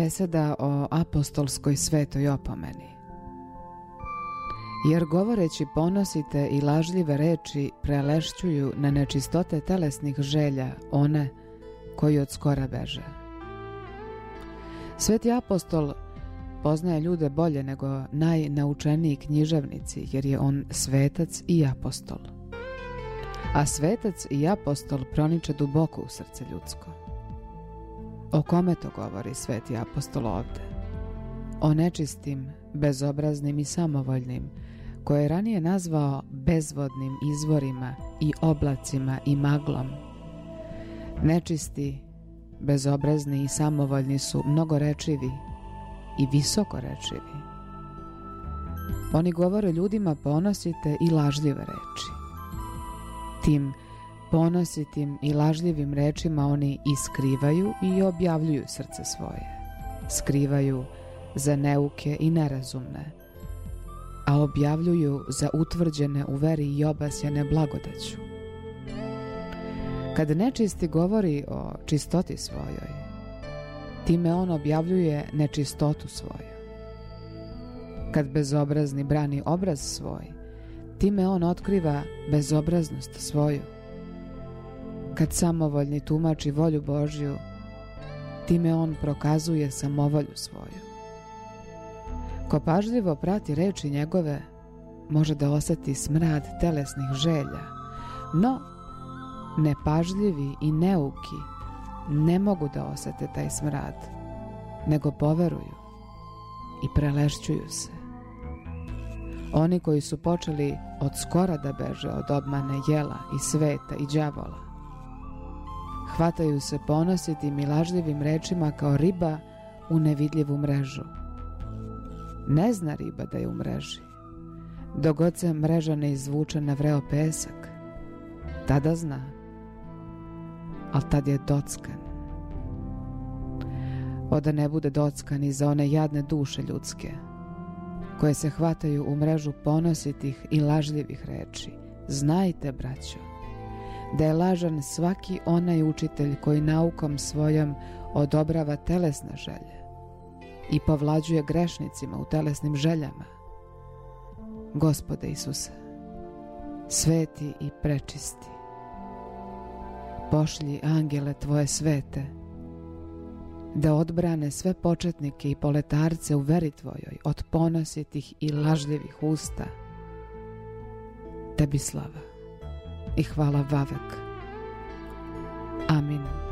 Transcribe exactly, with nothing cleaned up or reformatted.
Beseda o apostolskoj svetoj opomeni. Jer govoreći ponosite i lažljive reči prelešćuju na nečistote telesnih želja one koji od skora beže. Sveti apostol poznaje ljude bolje nego najnaučeniji književnici, jer je on svetac i apostol. A svetac i apostol proniče duboko u srce ljudsko. O kome to govori sveti apostol ovde? O nečistim, bezobraznim i samovoljnim, koje je ranije nazvao bezvodnim izvorima i oblacima i maglom. Nečisti, bezobrazni i samovoljni su mnogorečivi i visokorečivi. Oni govore ljudima ponosite i lažljive reči. Tim ponositim i lažljivim rečima oni iskrivaju i objavljuju srce svoje. Skrivaju za neuke i nerazumne, a objavljuju za utvrđene u veri i obasjane blagodaću. Kad nečisti govori o čistoti svojoj, time on objavljuje nečistotu svoju. Kad bezobrazni brani obraz svoj, time on otkriva bezobraznost svoju. Kad samovoljni tumači volju Božju, time on prokazuje samovolju svoju. Ko pažljivo prati reči njegove, može da osjeti smrad telesnih želja, no nepažljivi i neuki ne mogu da osjete taj smrad, nego poveruju i prelešćuju se. Oni koji su počeli od skora da beže od obmane jela i sveta i đavola, hvataju se ponositim i lažljivim rečima kao riba u nevidljivu mrežu. Ne zna riba da je u mreži, dok god se mreža ne izvuče na vreo pesak, tada zna, ali tad je dockan. O da ne bude dockan i za one jadne duše ljudske, koje se hvataju u mrežu ponositih i lažljivih reči. Znajte, braćo, da je lažan svaki onaj učitelj koji naukom svojom odobrava telesne želje i povlađuje grešnicima u telesnim željama. Gospode Isuse, sveti i prečisti, pošlji angele Tvoje svete da odbrane sve početnike i poletarce u veri Tvojoj od ponositih i lažljivih usta. Tebi slava i hvala vavek. Amin.